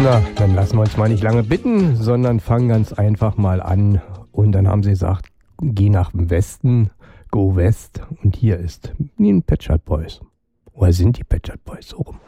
Na, dann lassen wir uns mal nicht lange bitten, sondern fangen ganz einfach mal an. Und dann haben sie gesagt, geh nach dem Westen, go west. Und hier ist die Pet Shop Boys. Oder sind die Pet Shop Boys so rum?